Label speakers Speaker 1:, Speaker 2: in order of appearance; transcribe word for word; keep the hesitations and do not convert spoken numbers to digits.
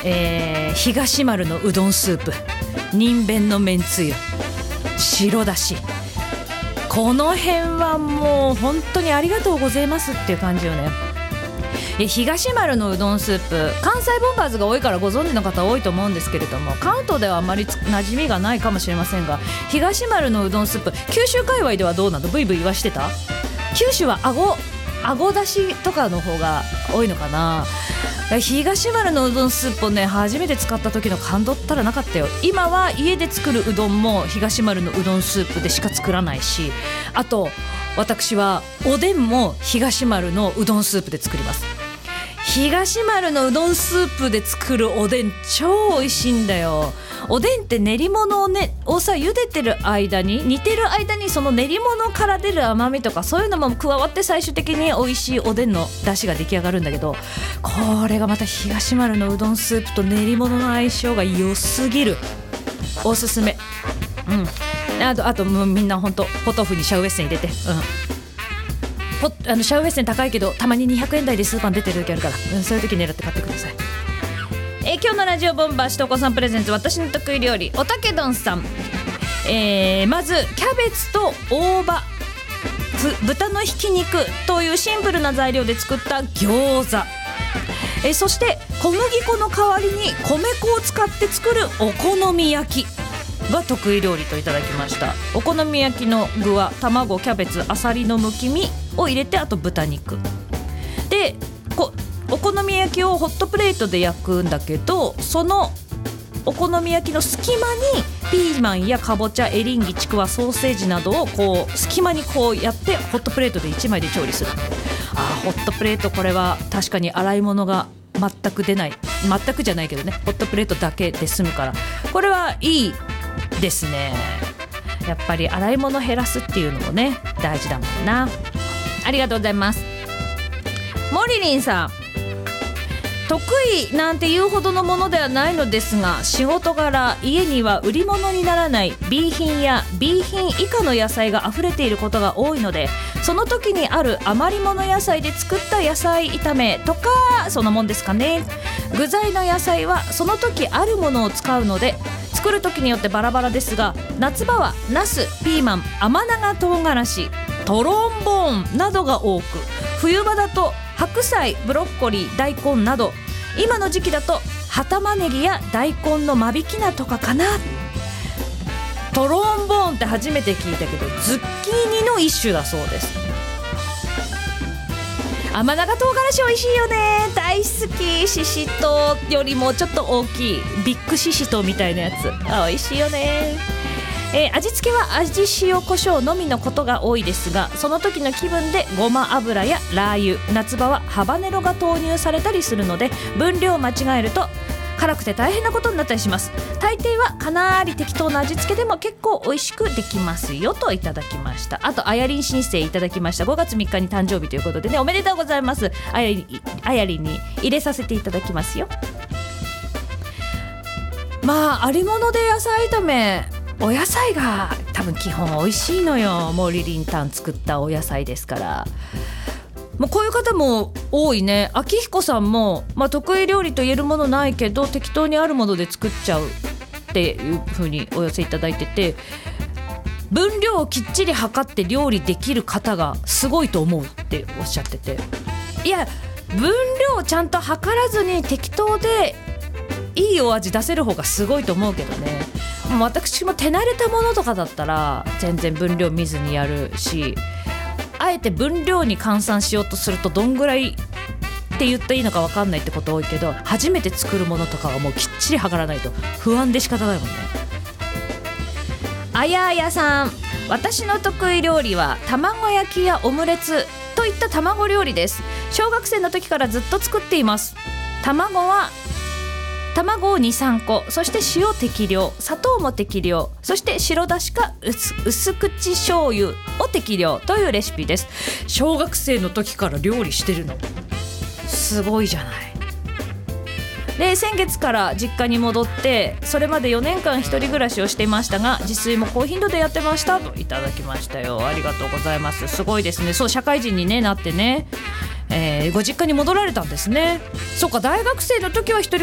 Speaker 1: えー、東丸のうどんスープ、人弁のめんつゆ、白だし、この辺はもう本当にありがとうございますっていう感じよね。え東丸のうどんスープ、関西ボンバーズが多いからご存知の方多いと思うんですけれども、関東ではあまり馴染みがないかもしれませんが、東丸のうどんスープ、九州界隈ではどうなの？ブイブイ言わしてた？九州はあごあごだしとかの方が多いのかな。東丸のうどんスープをね、初めて使った時の感動ったらなかったよ。今は家で作るうどんも東丸のうどんスープでしか作らないし、あと私はおでんも東丸のうどんスープで作ります。東丸のうどんスープで作るおでん超美味しいんだよ。おでんって練り物をねをさ茹でてる間に煮てる間にその練り物から出る甘みとかそういうのも加わって最終的に美味しいおでんの出汁が出来上がるんだけど、これがまた東丸のうどんスープと練り物の相性が良すぎる。おすすめ。うん。あとあともうみんな本当ポトフにシャウエッセン入れて。うん。ポあのシャウエッセン高いけどたまににひゃくえん台でスーパーに出てる時あるから、うん、そういう時狙って買ってください。えー、今日のラジオボンバーしとこさんプレゼンツ、私の得意料理おたけどんさん、えー、まずキャベツと大葉、豚のひき肉というシンプルな材料で作った餃子、えー、そして小麦粉の代わりに米粉を使って作るお好み焼きが得意料理といただきました。お好み焼きの具は卵、キャベツ、あさりのむき身を入れて、あと豚肉で、こお好み焼きをホットプレートで焼くんだけど、そのお好み焼きの隙間にピーマンやかぼちゃ、エリンギ、ちくわ、ソーセージなどをこう隙間にこうやってホットプレートでいちまいで調理する。あーホットプレート、これは確かに洗い物が全く出ない、全くじゃないけどね、ホットプレートだけで済むから、これはいいですね。やっぱり洗い物減らすっていうのもね大事だもんな。ありがとうございます。モリリンさん、得意なんていうほどのものではないのですが、仕事柄家には売り物にならない B 品や B 品以下の野菜が溢れていることが多いので、その時にある余り物野菜で作った野菜炒めとかそのもんですかね。具材の野菜はその時あるものを使うので作る時によってバラバラですが、夏場はナス、ピーマン、甘長唐辛子、トロンボーンなどが多く、冬場だと白菜、ブロッコリー、大根など、今の時期だと葉玉ねぎや大根の間引き菜とかかな。トロンボーンって初めて聞いたけどズッキーニの一種だそうです。甘長唐辛子美味しいよね、大好き。ししとうよりもちょっと大きいビッグししとうみたいなやつ、あ美味しいよね。えー、味付けは味塩コショウのみのことが多いですが、その時の気分でごま油やラー油、夏場はハバネロが投入されたりするので、分量を間違えると辛くて大変なことになったりします。大抵はかなり適当な味付けでも結構美味しくできますよといただきました。あとあやりん申請いただきました。ごがつみっかに誕生日ということでね、おめでとうございます。あやり、あやりんに入れさせていただきますよ。まあありもので野菜炒め、お野菜が多分基本美味しいのよ。もうリリンタン作ったお野菜ですから。もうこういう方も多いね。秋彦さんも、まあ、得意料理と言えるものないけど適当にあるもので作っちゃうっていう風にお寄せいただいてて、分量をきっちり測って料理できる方がすごいと思うっておっしゃってて、いや分量をちゃんと測らずに適当でいいお味出せる方がすごいと思うけどね。もう私も手慣れたものとかだったら全然分量見ずにやるし、あえて分量に換算しようとするとどんぐらいって言っていいのか分かんないってこと多いけど、初めて作るものとかはもうきっちり測らないと不安で仕方ないもんね。あやあやさん、私の得意料理は卵焼きやオムレツといった卵料理です。小学生の時からずっと作っています。卵は卵をにさんこ、そして塩適量、砂糖も適量、そして白だしか 薄, 薄口醤油を適量というレシピです。小学生の時から料理してるのすごいじゃない。で先月から実家に戻って、それまでよねんかん一人暮らしをしていましたが、自炊も高頻度でやってましたといただきましたよ。ありがとうございます。すごいですね。そう、社会人に、ね、なってね、えー、ご実家に戻られたんですね。そうか、大学生の時は一人